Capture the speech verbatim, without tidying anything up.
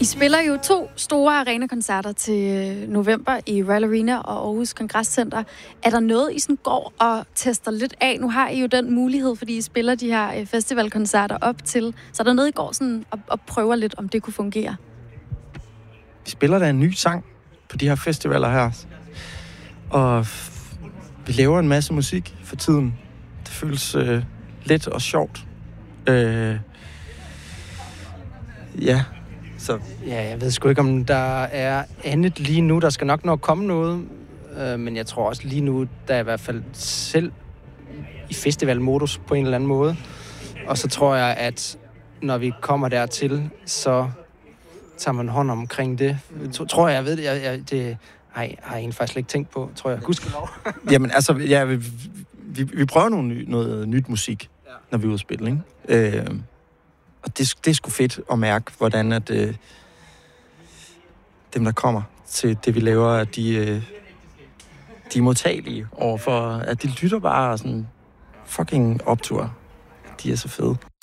I spiller jo to store arenakoncerter til november i Royal Arena og Aarhus Kongresscenter. Er der noget, I sådan går og tester lidt af? Nu har I jo den mulighed, fordi I spiller de her festivalkoncerter op til. Så er der noget, I går sådan og, og prøver lidt, om det kunne fungere? Vi spiller da en ny sang på de her festivaler her. Og vi laver en masse musik for tiden. Det føles øh, let og sjovt. Øh, ja, så... Ja, jeg ved sgu ikke, om der er andet lige nu. Der skal nok nok komme noget. Øh, men jeg tror også lige nu, der er i hvert fald selv i festivalmodus på en eller anden måde. Og så tror jeg, at når vi kommer dertil, så tager man hånd omkring det. Tror jeg, jeg ved det. Jeg, jeg, det ej, har jeg egentlig faktisk ikke tænkt på, tror jeg. Gudskelov. Jamen, altså, ja, vi, vi, vi prøver nogle, ny, noget nyt musik, ja. Når vi er ude at spille, ikke? Øh, og det, det er sgu fedt at mærke, hvordan at, øh, dem, der kommer til det, vi laver, at de, øh, de er modtagelige overfor, at de lytter bare sådan fucking optur. De er så fede.